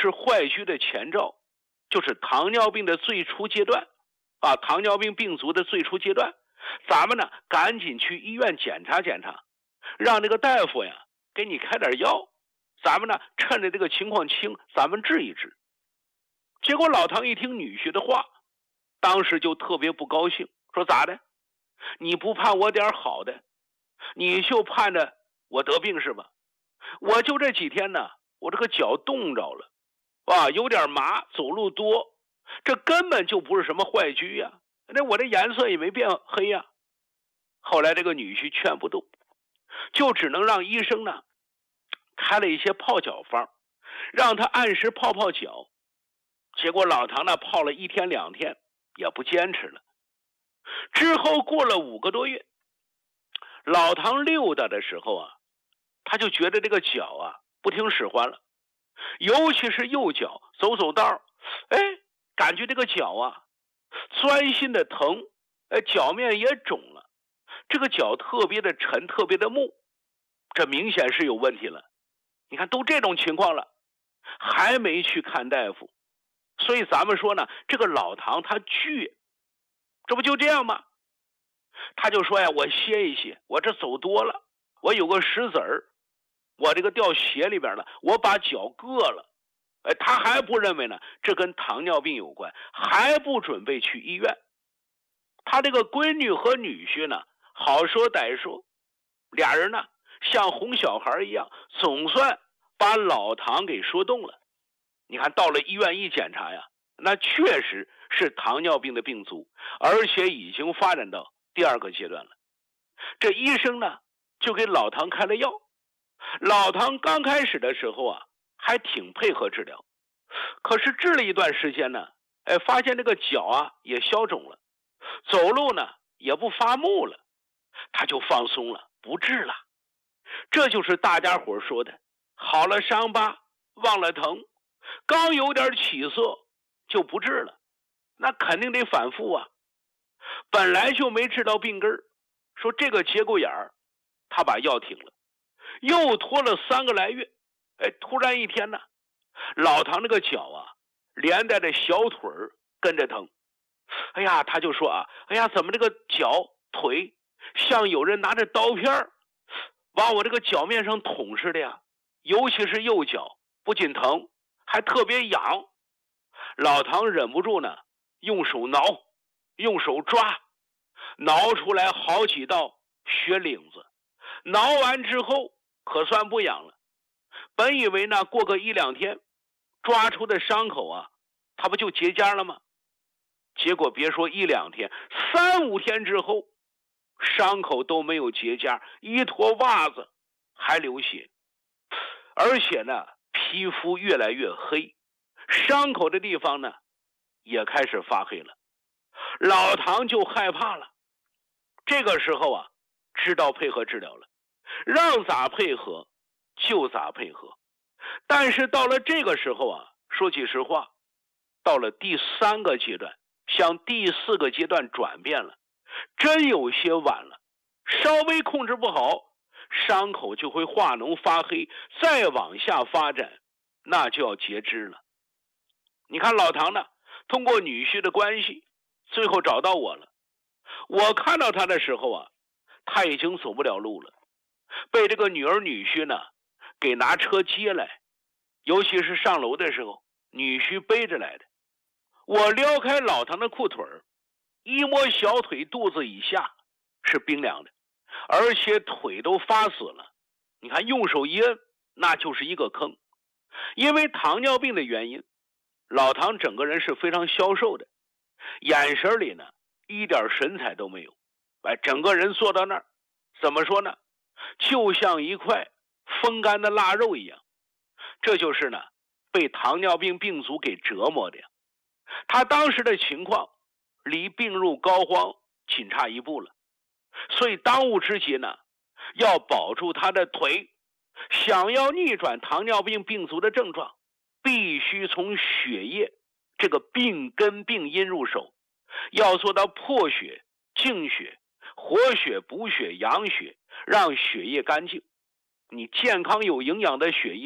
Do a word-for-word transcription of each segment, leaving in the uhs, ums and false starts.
是坏疽的前兆，就是糖尿病的最初阶段啊，糖尿病病足的最初阶段，咱们呢赶紧去医院检查检查，让这个大夫呀给你开点药，咱们呢趁着这个情况轻，咱们治一治。结果老唐一听女婿的话，当时就特别不高兴，说咋的？你不盼我点好的，你就盼着我得病是吧？我就这几天呢，我这个脚冻着了啊，有点麻，走路多，这根本就不是什么坏疽呀，那我这颜色也没变黑呀。后来这个女婿劝不动，就只能让医生呢开了一些泡脚方，让他按时泡泡脚。结果老唐呢泡了一天两天也不坚持了。之后过了五个多月，老唐溜达的时候啊，他就觉得这个脚啊不听使唤了，尤其是右脚走走道，哎，感觉这个脚啊钻心的疼，哎，脚面也肿了，这个脚特别的沉，特别的木，这明显是有问题了。你看都这种情况了，还没去看大夫，所以咱们说呢，这个老唐他倔，这不就这样吗？他就说呀，我歇一歇，我这走多了，我有个石子儿，我这个掉鞋里边了，我把脚硌了。哎，他还不认为呢，这跟糖尿病有关，还不准备去医院。他这个闺女和女婿呢，好说歹说，俩人呢像哄小孩一样，总算把老唐给说动了。你看到了医院一检查呀，那确实是糖尿病的病足，而且已经发展到第二个阶段了。这医生呢就给老唐开了药。老唐刚开始的时候啊还挺配合治疗，可是治了一段时间呢，哎，发现这个脚啊也消肿了，走路呢也不发木了，他就放松了，不治了。这就是大家伙说的好了伤疤忘了疼，刚有点起色就不治了，那肯定得反复啊。本来就没治到病根儿，说这个节骨眼儿他把药停了，又拖了三个来月，哎，突然一天呢，老唐那个脚啊连带着小腿儿跟着疼。哎呀，他就说啊，哎呀，怎么这个脚腿像有人拿着刀片往我这个脚面上捅似的呀，尤其是右脚，不仅疼还特别痒。老唐忍不住呢，用手挠，用手抓，挠出来好几道血领子。挠完之后可算不痒了，本以为呢过个一两天抓出的伤口啊它不就结痂了吗？结果别说一两天，三五天之后伤口都没有结痂，一坨袜子还流血，而且呢皮肤越来越黑，伤口的地方呢也开始发黑了。老唐就害怕了，这个时候啊知道配合治疗了，让咋配合就咋配合。但是到了这个时候啊，说句实话，到了第三个阶段向第四个阶段转变了，真有些晚了。稍微控制不好，伤口就会化脓发黑，再往下发展那就要截肢了。你看老唐呢通过女婿的关系最后找到我了。我看到他的时候啊，他已经走不了路了，被这个女儿女婿呢给拿车接来，尤其是上楼的时候女婿背着来的。我撩开老唐的裤腿，一摸小腿肚子以下是冰凉的，而且腿都发死了。你看用手一摁那就是一个坑。因为糖尿病的原因，老唐整个人是非常消瘦的，眼神里呢一点神采都没有，哎，整个人坐到那儿，怎么说呢，就像一块风干的腊肉一样。这就是呢被糖尿病病足给折磨的呀。他当时的情况离病入膏肓仅差一步了，所以当务之急呢要保住他的腿。想要逆转糖尿病病足的症状，必须从血液这个病根病因入手，要做到破血净血，活血补血养血，让血液干净。你健康有营养的血液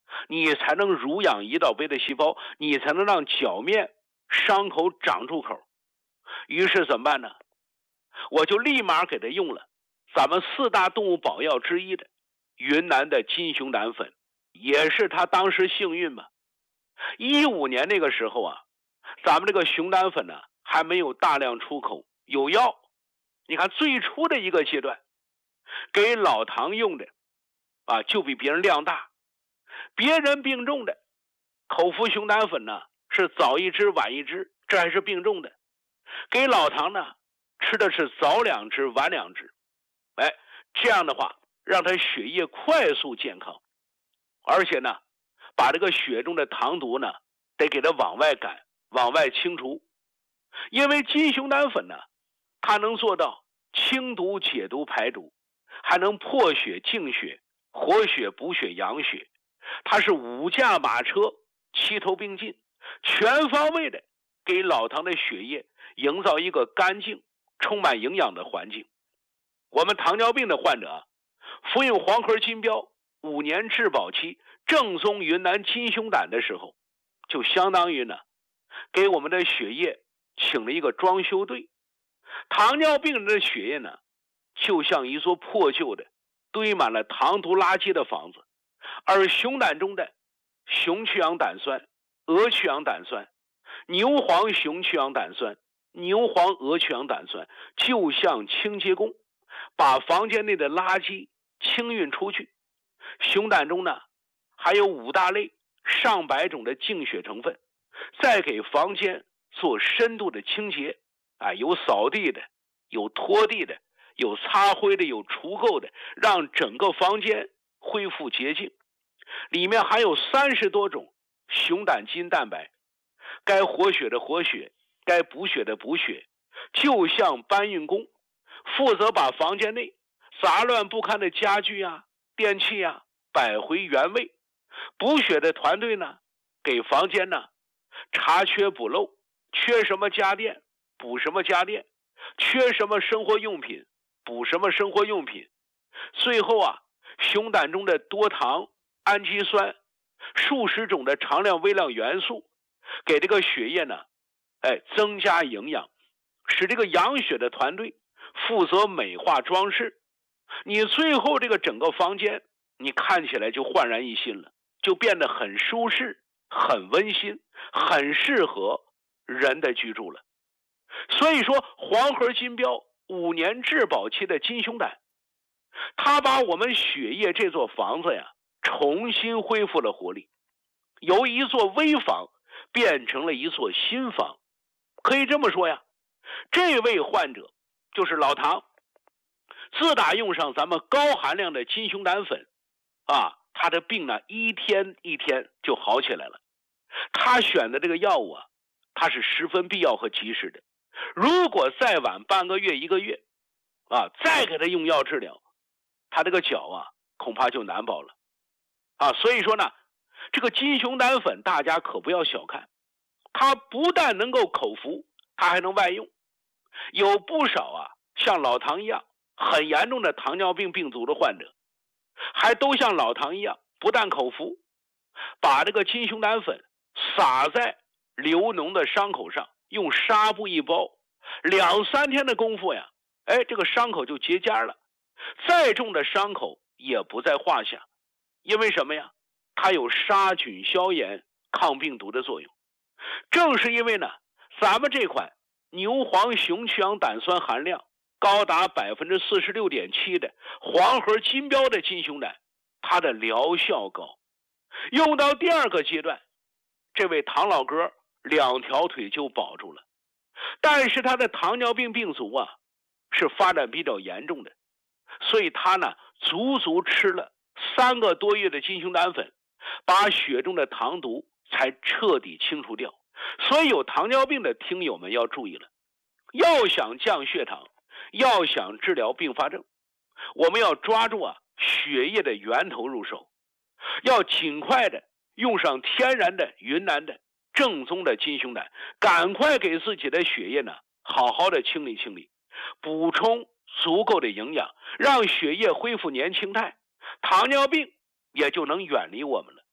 你才能濡养胰岛杯的细胞，你才能让脚面伤口长出口。于是怎么办呢？我就立马给他用了咱们四大动物保药之一的云南的金熊胆粉，也是他当时幸运嘛。一五年那个时候啊，咱们这个熊胆粉呢还没有大量出口，有药。你看最初的一个阶段，给老唐用的啊，就比别人量大。别人病重的口服熊胆粉呢是早一支晚一支，这还是病重的。给老唐呢吃的是早两支晚两支，哎，这样的话让他血液快速健康，而且呢把这个血中的糖毒呢得给它往外赶，往外清除。因为金熊胆粉呢它能做到清毒解毒排毒，还能破血净血，活血补血养血，它是五驾马车齐头并进，全方位的给老唐的血液营造一个干净充满营养的环境。我们糖尿病的患者啊，服用黄壳金标五年质保期正宗云南金熊胆的时候，就相当于呢给我们的血液请了一个装修队。糖尿病人的血液呢就像一座破旧的堆满了糖毒垃圾的房子，而熊胆中的熊去氧胆酸、鹅去氧胆酸、牛黄熊去氧胆酸、牛黄鹅去氧胆酸就像清洁工，把房间内的垃圾清运出去。熊胆中呢还有五大类上百种的净血成分，再给房间做深度的清洁，啊，有扫地的，有拖地的，有擦灰的，有除垢的，让整个房间恢复洁净。里面还有三十多种熊胆基因蛋白，该活血的活血，该补血的补血，就像搬运工，负责把房间内杂乱不堪的家具啊、电器啊摆回原位。补血的团队呢，给房间呢查缺补漏，缺什么家电补什么家电，缺什么生活用品补什么生活用品。最后啊，熊胆中的多糖、氨基酸、数十种的常量微量元素，给这个血液呢，哎，增加营养，使这个养血的团队负责美化装饰。你最后这个整个房间，你看起来就焕然一新了，就变得很舒适、很温馨，很适合人的居住了。所以说，黄河金标五年质保期的金熊胆，它把我们血液这座房子呀重新恢复了活力，由一座危房变成了一座新房。可以这么说呀，这位患者就是老唐，自打用上咱们高含量的金熊胆粉啊，他的病呢一天一天就好起来了。他选的这个药物啊，它是十分必要和及时的。如果再晚半个月一个月啊，再给他用药治疗，他这个脚啊恐怕就难保了啊。所以说呢，这个金熊胆粉大家可不要小看，它不但能够口服，它还能外用。有不少啊像老唐一样很严重的糖尿病病足的患者，还都像老唐一样，不但口服，把这个金熊胆粉撒在流脓的伤口上，用纱布一包，两三天的功夫呀，哎，这个伤口就结痂了，再重的伤口也不在话下。因为什么呀？它有杀菌消炎抗病毒的作用。正是因为呢，咱们这款牛黄熊去氧胆酸含量高达 百分之四十六点七 的黄河金标的金熊胆，它的疗效高。用到第二个阶段，这位唐老哥两条腿就保住了。但是他的糖尿病病足啊是发展比较严重的，所以他呢足足吃了三个多月的金熊胆粉，把血中的糖毒才彻底清除掉。所以有糖尿病的听友们要注意了，要想降血糖，要想治疗并发症，我们要抓住啊血液的源头入手，要尽快的用上天然的云南的正宗的金熊胆，赶快给自己的血液呢好好的清理清理，补充足够的营养，让血液恢复年轻态，糖尿病也就能远离我们了。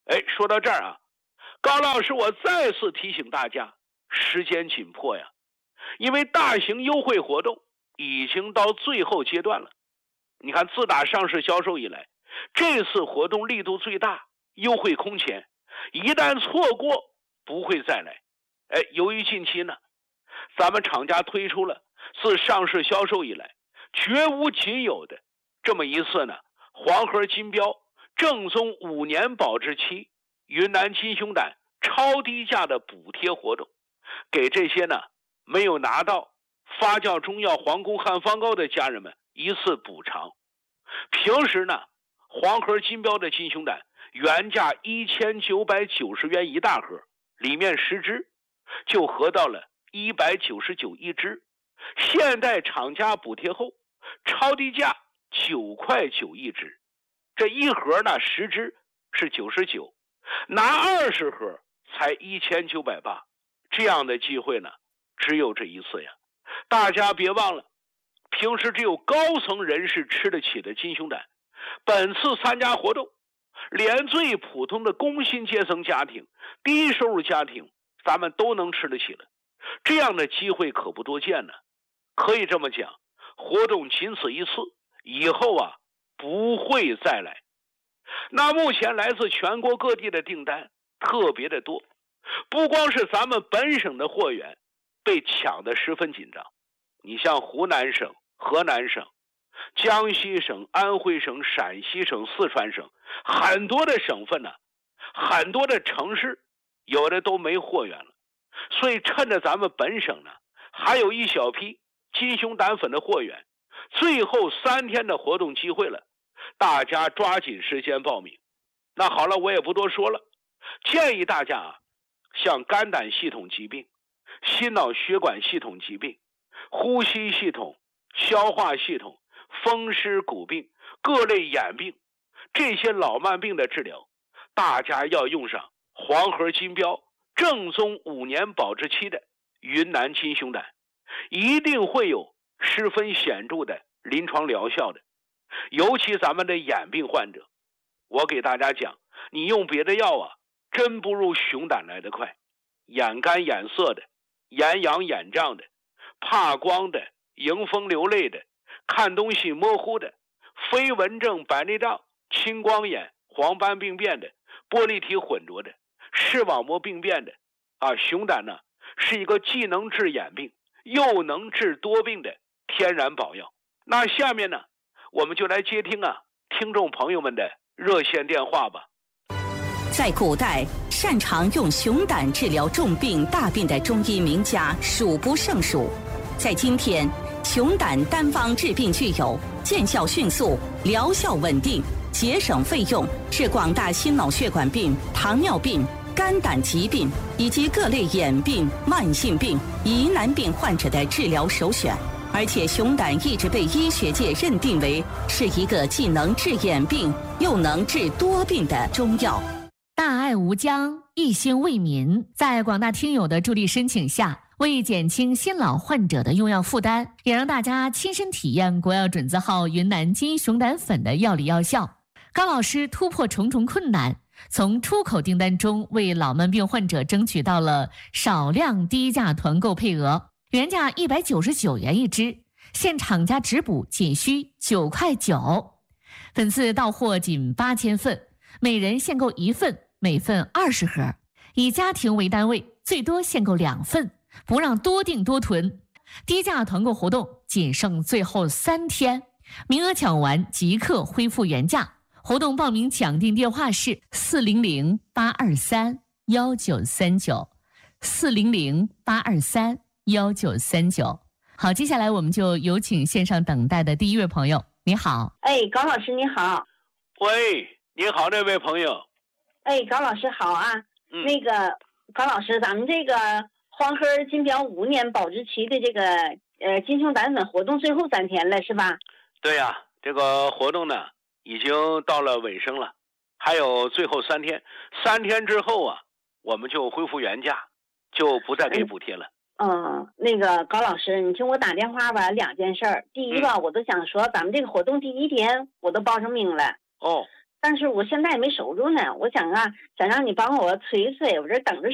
哎，说到这儿啊，高老师我再次提醒大家，时间紧迫呀，因为大型优惠活动已经到最后阶段了。你看，自打上市销售以来，这次活动力度最大，优惠空前，一旦错过不会再来。哎，由于近期呢，咱们厂家推出了自上市销售以来绝无仅有的这么一次呢黄河金标正宗五年保质期云南金熊胆超低价的补贴活动，给这些呢没有拿到发酵中药黄宫汉方膏的家人们一次补偿。平时呢，黄河金标的金熊胆原价一千九百九十元一大盒，里面十支就合到了一百九十九一支，现在厂家补贴后超低价九块九一支，这一盒呢十支是九十九，拿二十盒才一千九百八，这样的机会呢只有这一次呀。大家别忘了，平时只有高层人士吃得起的金熊胆，本次参加活动，连最普通的工薪阶层家庭、低收入家庭，咱们都能吃得起了。这样的机会可不多见呢。可以这么讲，活动仅此一次，以后啊不会再来。那目前来自全国各地的订单特别的多，不光是咱们本省的货源被抢得十分紧张，你像湖南省、河南省、江西省、安徽省、陕西省、四川省，很多的省份呢、啊，很多的城市有的都没货源了。所以趁着咱们本省呢还有一小批金熊胆粉的货源，最后三天的活动机会了，大家抓紧时间报名。那好了，我也不多说了，建议大家啊，像肝胆系统疾病、心脑血管系统疾病、呼吸系统、消化系统、风湿骨病、各类眼病，这些老慢病的治疗，大家要用上黄河金标正宗五年保质期的云南金熊胆，一定会有十分显著的临床疗效的。尤其咱们的眼病患者，我给大家讲，你用别的药啊，真不如熊胆来得快。眼干眼涩的、眼痒眼胀的、怕光的、迎风流泪的、看东西模糊的、飞蚊症、白内障、青光眼、黄斑病变的、玻璃体混浊的、视网膜病变的啊，熊胆呢是一个既能治眼病又能治多病的天然宝药。那下面呢，我们就来接听啊听众朋友们的热线电话吧。 在古代，擅长用熊胆治疗重病大病的中医名家数不胜数。在今天，熊胆单方治病具有见效迅速、疗效稳定、节省费用，是广大心脑血管病、糖尿病、肝胆疾病以及各类眼病、慢性病、疑难病患者的治疗首选。而且熊胆一直被医学界认定为是一个既能治眼病又能治多病的中药。 大爱无疆，一心为民，在广大听友的助力申请下，为减轻新老患者的用药负担，也让大家亲身体验国药准字号云南金熊胆粉的药理药效，高老师突破重重困难，从出口订单中为老慢病患者争取到了少量低价团购配额，原价一百九十九元一支，现厂家直补仅需九块九，本次到货仅八千份，每人限购一份，每份二十盒，以家庭为单位，最多限购两份，不让多订多囤。低价团购活动仅剩最后三天，名额抢完即刻恢复原价。活动报名抢订电话是四零零八二三幺九三九，四零零八二三幺九三九。好，接下来我们就有请线上等待的第一位朋友。你好。 哎，高老师你好。 喂，你好，这位朋友。 哎，高老师好啊。嗯、那个高老师，咱们这个黄河金标五年保质期的这个呃金熊胆粉活动最后三天了，是吧？ 对呀、啊，这个活动呢已经到了尾声了，还有最后三天，三天之后啊，我们就恢复原价，就不再给补贴了。 嗯，呃、那个高老师，你听我打电话吧，两件事儿。第一吧，嗯、我都想说，咱们这个活动第一天我都报上名了。 哦。 但是我现在也没收入呢，我想啊，想让你帮我催催，我这等着